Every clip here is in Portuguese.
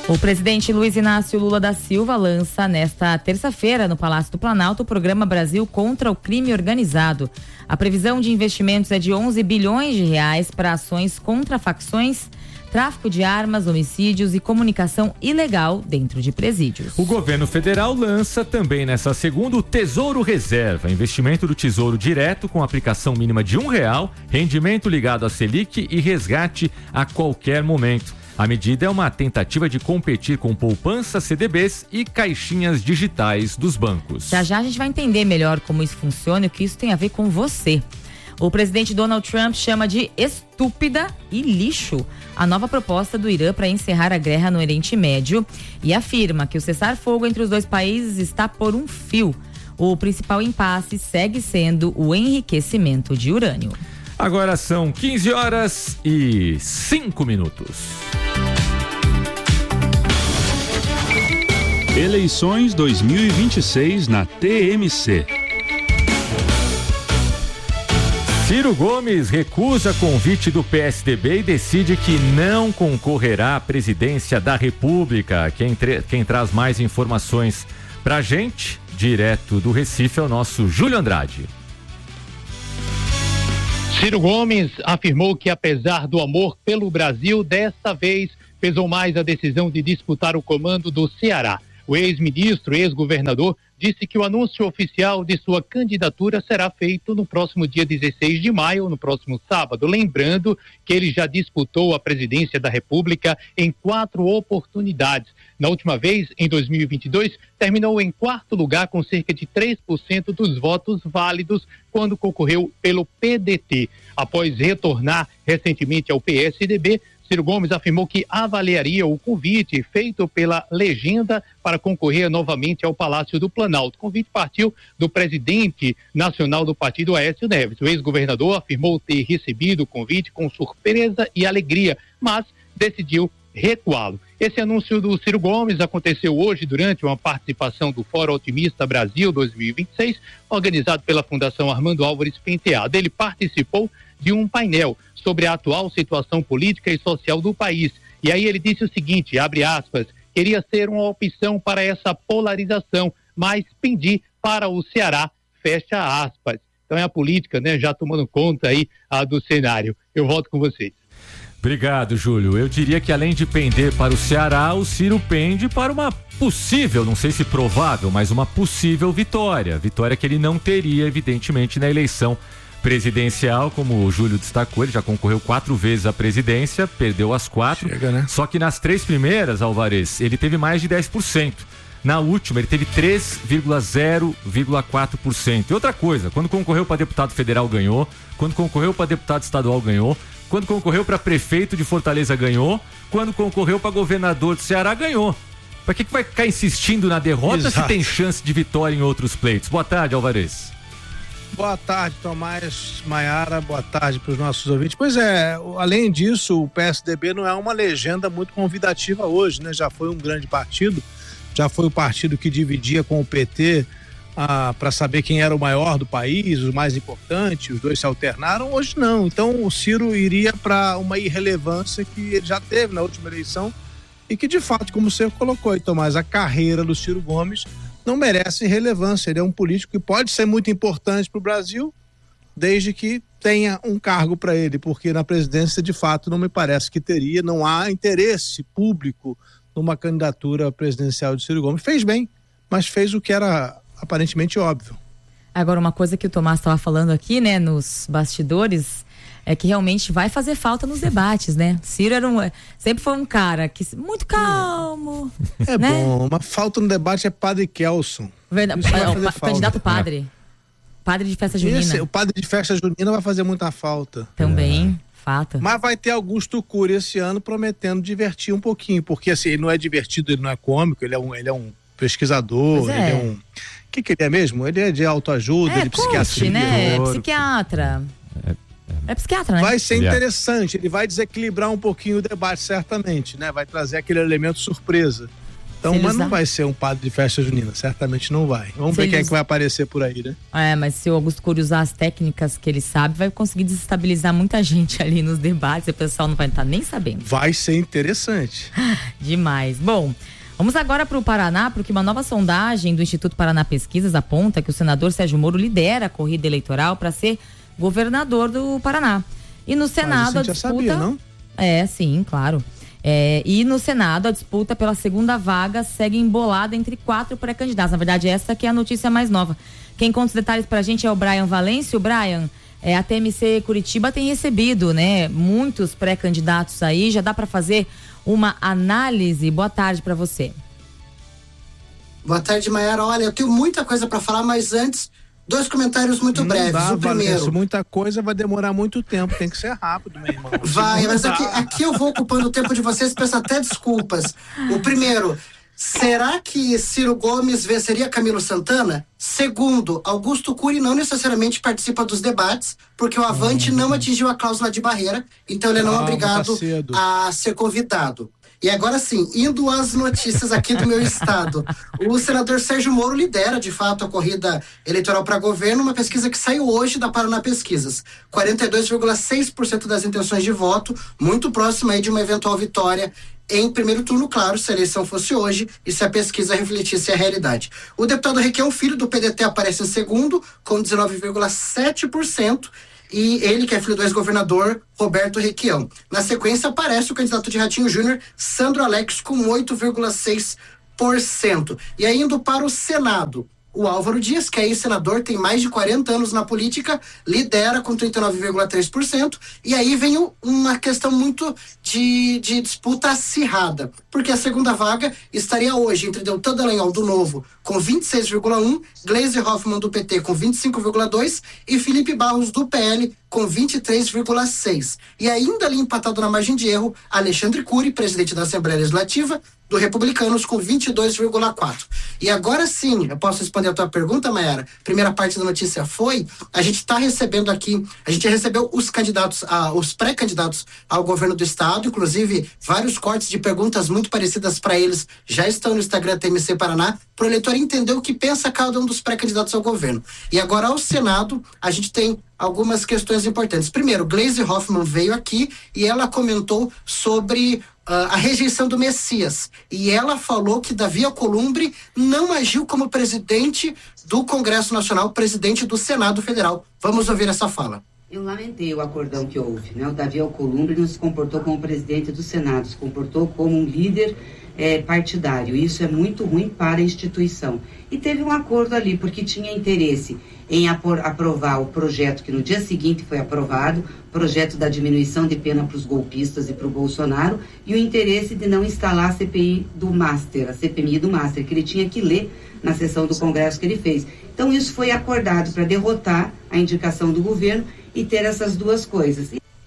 O presidente Luiz Inácio Lula da Silva lança nesta terça-feira no Palácio do Planalto o programa Brasil contra o Crime Organizado. A previsão de investimentos é de 11 bilhões de reais para ações contra facções, tráfico de armas, homicídios e comunicação ilegal dentro de presídios. O governo federal lança também nessa segunda o Tesouro Reserva, investimento do Tesouro Direto com aplicação mínima de R$1, rendimento ligado à Selic e resgate a qualquer momento. A medida é uma tentativa de competir com poupança, CDBs e caixinhas digitais dos bancos. Já a gente vai entender melhor como isso funciona e o que isso tem a ver com você. O presidente Donald Trump chama de estúpida e lixo a nova proposta do Irã para encerrar a guerra no Oriente Médio e afirma que o cessar-fogo entre os dois países está por um fio. O principal impasse segue sendo o enriquecimento de urânio. Agora são 15h05. Eleições 2026 na TMC. Ciro Gomes recusa convite do PSDB e decide que não concorrerá à presidência da República. Quem traz mais informações pra gente, direto do Recife, é o nosso Júlio Andrade. Ciro Gomes afirmou que, apesar do amor pelo Brasil, desta vez pesou mais a decisão de disputar o comando do Ceará. O ex-ministro, ex-governador, disse que o anúncio oficial de sua candidatura será feito no próximo dia 16 de maio, no próximo sábado. Lembrando que ele já disputou a presidência da República em 4 oportunidades. Na última vez, em 2022, terminou em 4º lugar com cerca de 3% dos votos válidos quando concorreu pelo PDT. Após retornar recentemente ao PSDB, Ciro Gomes afirmou que avaliaria o convite feito pela legenda para concorrer novamente ao Palácio do Planalto. O convite partiu do presidente nacional do partido, Aécio Neves. O ex-governador afirmou ter recebido o convite com surpresa e alegria, mas decidiu recuá-lo. Esse anúncio do Ciro Gomes aconteceu hoje durante uma participação do Fórum Otimista Brasil 2026, organizado pela Fundação Armando Álvares Penteado. Ele participou de um painel sobre a atual situação política e social do país. E aí ele disse o seguinte, abre aspas, queria ser uma opção para essa polarização, mas pendi para o Ceará, fecha aspas. Então é a política, né, já tomando conta aí do cenário. Eu volto com vocês. Obrigado, Júlio. Eu diria que além de pender para o Ceará, o Ciro pende para uma possível, não sei se provável, mas uma possível vitória. Vitória que ele não teria, evidentemente, na eleição presidencial, como o Júlio destacou, ele já concorreu 4 vezes à presidência, perdeu as 4. Chega, né? Só que nas 3 primeiras, Alvarez, ele teve mais de 10%. Na última, ele teve 3,0,4%. E outra coisa, quando concorreu para deputado federal, ganhou. Quando concorreu para deputado estadual, ganhou. Quando concorreu para prefeito de Fortaleza, ganhou. Quando concorreu para governador do Ceará, ganhou. Para que vai ficar insistindo na derrota se tem chance de vitória em outros pleitos? Boa tarde, Alvarez. Boa tarde, Tomás, Maiara, boa tarde para os nossos ouvintes. Pois é, além disso, o PSDB não é uma legenda muito convidativa hoje, né? Já foi um grande partido, já foi o partido que dividia com o PT para saber quem era o maior do país, o mais importante, os dois se alternaram, hoje não. Então o Ciro iria para uma irrelevância que ele já teve na última eleição e que de fato, como você colocou aí, Tomás, a carreira do Ciro Gomes não merece relevância. Ele é um político que pode ser muito importante para o Brasil, desde que tenha um cargo para ele, porque na presidência, de fato, não me parece que teria, não há interesse público numa candidatura presidencial de Ciro Gomes. Fez bem, mas fez o que era aparentemente óbvio. Agora, uma coisa que o Tomás estava falando aqui, né, nos bastidores, é que realmente vai fazer falta nos debates, né? Ciro sempre foi um cara que muito calmo. É, né? Bom, uma falta no debate é Padre Kelson. Candidato padre. Padre de festa junina. O padre de festa junina vai fazer muita falta. Também, fato. Mas vai ter Augusto Cury esse ano prometendo divertir um pouquinho, porque assim, ele não é divertido, ele não é cômico, ele é um pesquisador, ele é um... O que ele é mesmo? Ele é de autoajuda, de psiquiatria. Né? Psiquiatra. É psiquiatra, né? Vai ser interessante, ele vai desequilibrar um pouquinho o debate, certamente, né? Vai trazer aquele elemento surpresa. Então, mas não vai ser um padre de festa junina, certamente não vai. Vamos ver quem é que vai aparecer por aí, né? Mas se o Augusto Cury usar as técnicas que ele sabe, vai conseguir desestabilizar muita gente ali nos debates, o pessoal não vai estar nem sabendo. Vai ser interessante. Demais. Bom, vamos agora para o Paraná, porque uma nova sondagem do Instituto Paraná Pesquisas aponta que o senador Sérgio Moro lidera a corrida eleitoral para ser governador do Paraná. E no Senado a disputa... sabia, não? Sim, claro. E no Senado, a disputa pela segunda vaga segue embolada entre 4 pré-candidatos. Na verdade, essa que é a notícia mais nova. Quem conta os detalhes pra gente é o Brian Valêncio. Brian, a TMC Curitiba tem recebido, né, muitos pré-candidatos aí. Já dá pra fazer uma análise? Boa tarde pra você. Boa tarde, Mayara. Olha, eu tenho muita coisa pra falar, mas antes... 2 comentários muito breves. O primeiro... muita coisa vai demorar muito tempo, tem que ser rápido, meu irmão. Vai, mas aqui eu vou ocupando o tempo de vocês, peço até desculpas. O primeiro, será que Ciro Gomes venceria Camilo Santana? Segundo, Augusto Cury não necessariamente participa dos debates, porque o Avante não atingiu a cláusula de barreira, então ele não é obrigado a ser convidado. E agora sim, indo às notícias aqui do meu estado, o senador Sérgio Moro lidera, de fato, a corrida eleitoral para governo, uma pesquisa que saiu hoje da Paraná Pesquisas. 42,6% das intenções de voto, muito próxima aí de uma eventual vitória em primeiro turno, claro, se a eleição fosse hoje e se a pesquisa refletisse a realidade. O deputado Requião Filho, do PDT, aparece em segundo, com 19,7%. E ele, que é filho do ex-governador Roberto Requião. Na sequência, aparece o candidato de Ratinho Júnior, Sandro Alex, com 8,6%. E aí, indo para o Senado, o Álvaro Dias, que é ex-senador, tem mais de 40 anos na política, lidera com 39,3%. E aí vem uma questão muito de disputa acirrada, porque a segunda vaga estaria hoje entre Deltan Dallagnol, do Novo, com 26,1%, Gleisi Hoffmann, do PT, com 25,2% e Felipe Barros, do PL, com 23,6%. E ainda ali empatado na margem de erro, Alexandre Cury, presidente da Assembleia Legislativa, do Republicanos, com 22,4%. E agora sim, eu posso responder a tua pergunta, Mayara? Primeira parte da notícia foi, a gente está recebendo aqui, a gente recebeu os candidatos, os pré-candidatos ao governo do estado, inclusive vários cortes de perguntas muito parecidas para eles já estão no Instagram TMC Paraná, para o eleitor entender o que pensa cada um dos pré-candidatos ao governo. E agora ao Senado, a gente tem algumas questões importantes. Primeiro, Gleisi Hoffmann veio aqui e ela comentou sobre a rejeição do Messias. E ela falou que Davi Alcolumbre não agiu como presidente do Congresso Nacional, presidente do Senado Federal. Vamos ouvir essa fala. Eu lamentei o acordão que houve, né? O Davi Alcolumbre não se comportou como presidente do Senado, se comportou como um líder partidário. Isso é muito ruim para a instituição. E teve um acordo ali, porque tinha interesse em aprovar o projeto que no dia seguinte foi aprovado, projeto da diminuição de pena para os golpistas e para o Bolsonaro, e o interesse de não instalar a CPI do Master, a CPMI do Master, que ele tinha que ler na sessão do Congresso que ele fez. Então isso foi acordado para derrotar a indicação do governo e ter essas duas coisas.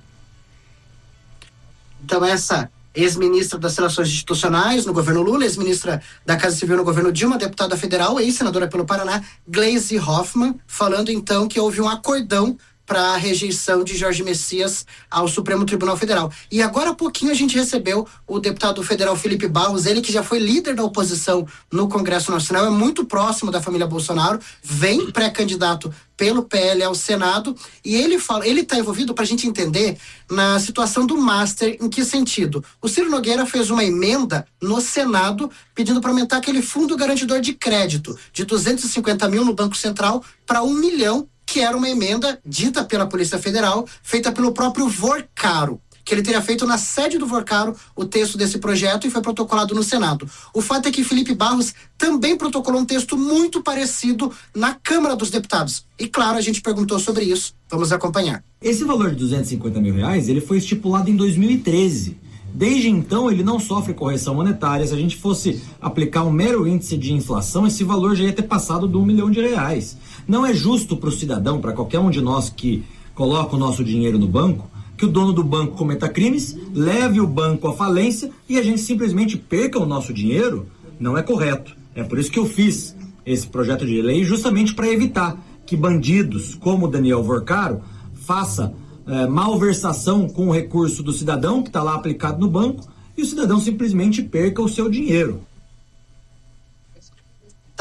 Então essa ex-ministra das Relações Institucionais no governo Lula, ex-ministra da Casa Civil no governo Dilma, deputada federal, ex-senadora pelo Paraná, Gleisi Hoffmann, falando então que houve um acordão para a rejeição de Jorge Messias ao Supremo Tribunal Federal. E agora há pouquinho a gente recebeu o deputado federal Felipe Barros, ele que já foi líder da oposição no Congresso Nacional, é muito próximo da família Bolsonaro, vem pré-candidato pelo PL ao Senado, e ele está envolvido, para a gente entender, na situação do Master. Em que sentido? O Ciro Nogueira fez uma emenda no Senado pedindo para aumentar aquele fundo garantidor de crédito de 250 mil no Banco Central para 1 milhão, que era uma emenda dita pela Polícia Federal, feita pelo próprio Vorcaro, que ele teria feito na sede do Vorcaro o texto desse projeto e foi protocolado no Senado. O fato é que Felipe Barros também protocolou um texto muito parecido na Câmara dos Deputados. E claro, a gente perguntou sobre isso. Vamos acompanhar. Esse valor de 250 mil reais, ele foi estipulado em 2013. Desde então, ele não sofre correção monetária. Se a gente fosse aplicar um mero índice de inflação, esse valor já ia ter passado de R$1 milhão. Não é justo para o cidadão, para qualquer um de nós que coloca o nosso dinheiro no banco, que o dono do banco cometa crimes, leve o banco à falência e a gente simplesmente perca o nosso dinheiro. Não é correto. É por isso que eu fiz esse projeto de lei, justamente para evitar que bandidos como Daniel Vorcaro faça malversação com o recurso do cidadão que está lá aplicado no banco e o cidadão simplesmente perca o seu dinheiro.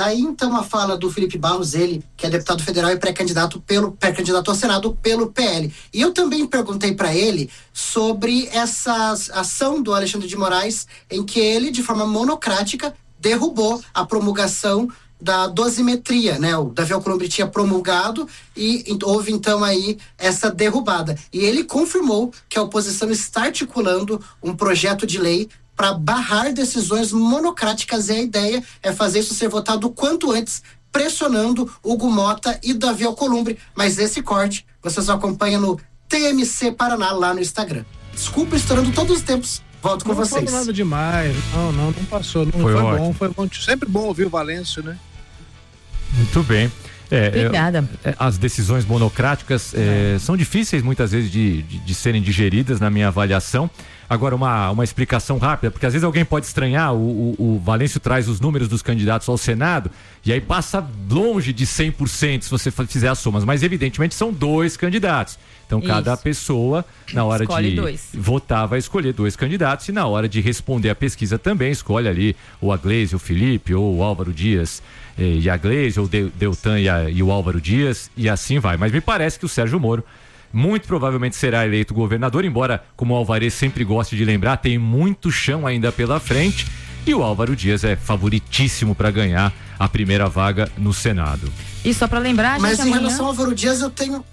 Tá aí então a fala do Felipe Barros, ele que é deputado federal e pré-candidato ao Senado pelo PL. E eu também perguntei para ele sobre essa ação do Alexandre de Moraes, em que ele, de forma monocrática, derrubou a promulgação da dosimetria, né? O Davi Alcolumbre tinha promulgado e houve então aí essa derrubada. E ele confirmou que a oposição está articulando um projeto de lei para barrar decisões monocráticas, e a ideia é fazer isso ser votado o quanto antes, pressionando Hugo Mota e Davi Alcolumbre. Mas esse corte vocês acompanham no TMC Paraná lá no Instagram. Desculpa, estourando todos os tempos. Volto com vocês. Não foi nada demais. Não passou. Não foi bom. Sempre bom ouvir o Valêncio, né? Muito bem. Obrigada. As decisões monocráticas são difíceis muitas vezes de serem digeridas, na minha avaliação. Agora, uma explicação rápida, porque às vezes alguém pode estranhar, o Valêncio traz os números dos candidatos ao Senado e aí passa longe de 100% se você fizer as somas, mas evidentemente são 2 candidatos. Então, cada pessoa, na hora de votar, vai escolher 2 candidatos e na hora de responder a pesquisa também escolhe ali ou a Gleisi, o Felipe, ou o Álvaro Dias e a Gleisi, ou o Deltan e o Álvaro Dias, e assim vai. Mas me parece que o Sérgio Moro muito provavelmente será eleito governador, embora, como o Alvarez sempre goste de lembrar, tem muito chão ainda pela frente, e o Álvaro Dias é favoritíssimo para ganhar a primeira vaga no Senado. E só para lembrar, mas em relação ao Álvaro Dias, eu tenho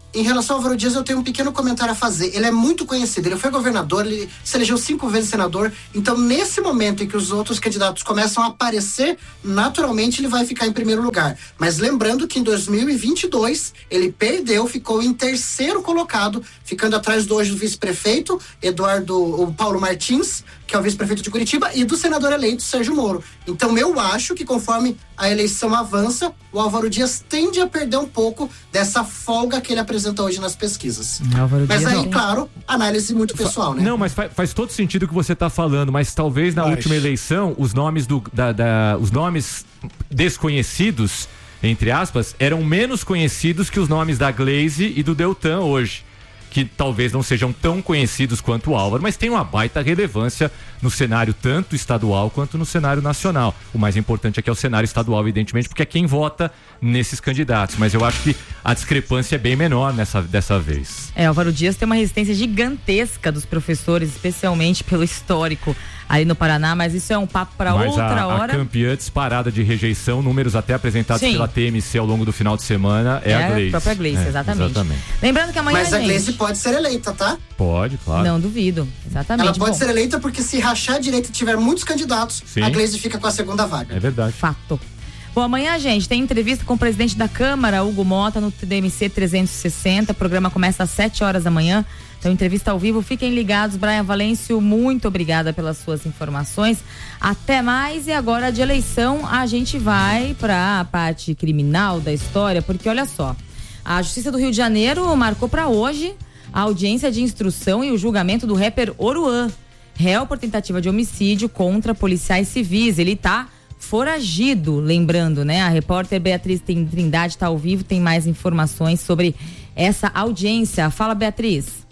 um pequeno comentário a fazer. Ele é muito conhecido, ele foi governador, ele se elegeu 5 vezes senador, então nesse momento em que os outros candidatos começam a aparecer, naturalmente ele vai ficar em primeiro lugar. Mas lembrando que em 2022 ele perdeu, ficou em 3º colocado, ficando atrás do hoje do vice-prefeito Paulo Martins, que é o vice-prefeito de Curitiba, e do senador eleito Sérgio Moro. Então eu acho que conforme a eleição avança, o Álvaro Dias tende a perder um pouco dessa folga que ele apresenta hoje nas pesquisas. Mas aí, claro, análise muito pessoal, né? Não, mas faz todo sentido o que você está falando, mas talvez na última eleição os nomes os nomes desconhecidos, entre aspas, eram menos conhecidos que os nomes da Gleisi e do Deltan hoje, que talvez não sejam tão conhecidos quanto o Álvaro, mas tem uma baita relevância no cenário tanto estadual quanto no cenário nacional. O mais importante aqui é o cenário estadual, evidentemente, porque é quem vota nesses candidatos, mas eu acho que a discrepância é bem menor dessa vez. Álvaro Dias tem uma resistência gigantesca dos professores, especialmente pelo histórico ali no Paraná, mas isso é um papo para outra hora. A campeã disparada de rejeição, números até apresentados pela TMC ao longo do final de semana, é a Gleisi. A própria Gleisi, exatamente. Lembrando que amanhã, mas a Gleisi pode ser eleita, tá? Pode, claro. Não duvido, exatamente. Ela pode ser eleita porque se rachar a direita e tiver muitos candidatos, a Gleisi fica com a 2ª vaga. É verdade. Fato. Bom, amanhã, gente, tem entrevista com o presidente da Câmara, Hugo Mota, no TMC 360. O programa começa às 7 horas da manhã. Então, entrevista ao vivo. Fiquem ligados. Brian Valêncio, muito obrigada pelas suas informações. Até mais. E agora, de eleição, a gente vai para a parte criminal da história, porque olha só, a Justiça do Rio de Janeiro marcou para hoje a audiência de instrução e o julgamento do rapper Oruan, réu por tentativa de homicídio contra policiais civis. Ele tá foragido, lembrando, né? A repórter Beatriz Trindade está ao vivo, tem mais informações sobre essa audiência. Fala, Beatriz.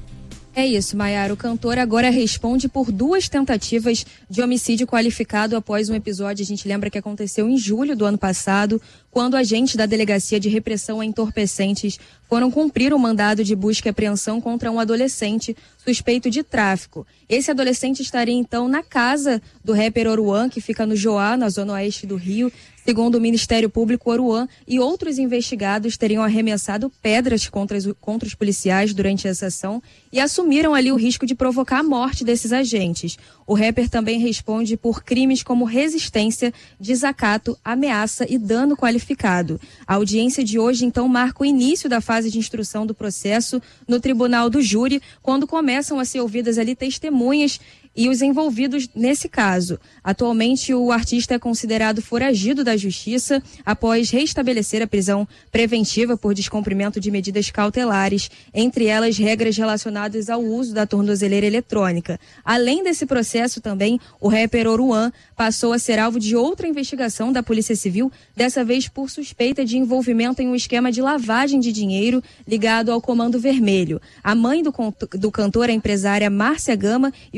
É isso, Maiara. O cantor agora responde por 2 tentativas de homicídio qualificado após um episódio, a gente lembra que aconteceu em julho do ano passado, quando agentes da Delegacia de Repressão a Entorpecentes foram cumprir um mandado de busca e apreensão contra um adolescente suspeito de tráfico. Esse adolescente estaria, então, na casa do rapper Oruan, que fica no Joá, na zona oeste do Rio. Segundo o Ministério Público, Oruan e outros investigados teriam arremessado pedras contra os policiais durante essa ação e assumiram ali o risco de provocar a morte desses agentes. O rapper também responde por crimes como resistência, desacato, ameaça e dano qualificado. A audiência de hoje, então, marca o início da fase de instrução do processo no Tribunal do Júri, quando começam a ser ouvidas ali testemunhas e os envolvidos nesse caso. Atualmente, o artista é considerado foragido da Justiça após restabelecer a prisão preventiva por descumprimento de medidas cautelares, entre elas regras relacionadas ao uso da tornozeleira eletrônica. Além desse processo também, o rapper Oruan passou a ser alvo de outra investigação da Polícia Civil, dessa vez por suspeita de envolvimento em um esquema de lavagem de dinheiro ligado ao Comando Vermelho. A mãe do cantor, a empresária Márcia Gama, e o irmão dele,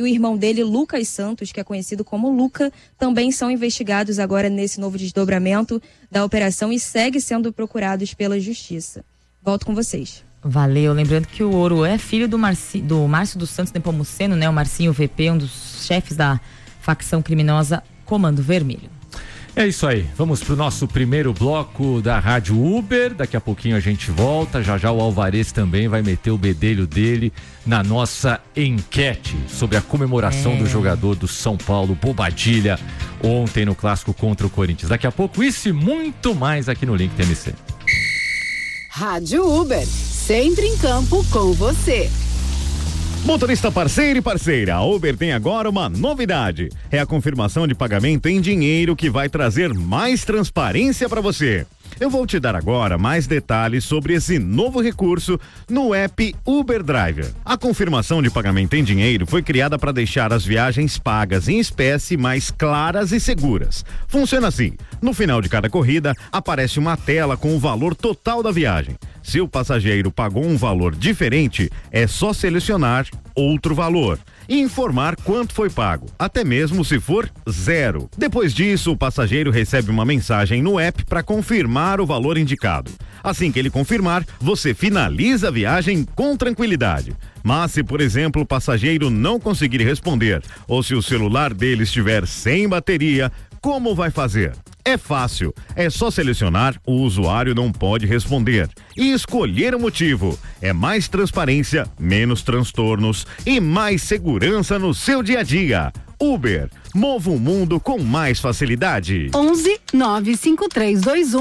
dele, Lucas Santos, que é conhecido como Luca, também são investigados agora nesse novo desdobramento da operação e seguem sendo procurados pela justiça. Volto com vocês. Valeu, lembrando que o Ouro é filho do Márcio dos Santos Nepomuceno, né? O Marcinho VP, um dos chefes da facção criminosa Comando Vermelho. É isso aí, vamos pro nosso primeiro bloco da Rádio Uber, daqui a pouquinho a gente volta, já o Alvarez também vai meter o bedelho dele na nossa enquete sobre a comemoração do jogador do São Paulo, Bobadilha, ontem no clássico contra o Corinthians. Daqui a pouco isso e muito mais aqui no Link TMC. Rádio Uber, sempre em campo com você. Motorista parceiro e parceira, a Uber tem agora uma novidade. É a confirmação de pagamento em dinheiro que vai trazer mais transparência para você. Eu vou te dar agora mais detalhes sobre esse novo recurso no app Uber Driver. A confirmação de pagamento em dinheiro foi criada para deixar as viagens pagas em espécie mais claras e seguras. Funciona assim: no final de cada corrida, aparece uma tela com o valor total da viagem. Se o passageiro pagou um valor diferente, é só selecionar outro valor e informar quanto foi pago, até mesmo se for zero. Depois disso, o passageiro recebe uma mensagem no app para confirmar o valor indicado. Assim que ele confirmar, você finaliza a viagem com tranquilidade. Mas se, por exemplo, o passageiro não conseguir responder ou se o celular dele estiver sem bateria, como vai fazer? É fácil, é só selecionar o usuário não pode responder e escolher o motivo. É mais transparência, menos transtornos e mais segurança no seu dia a dia. Uber, mova o mundo com mais facilidade. 11 95321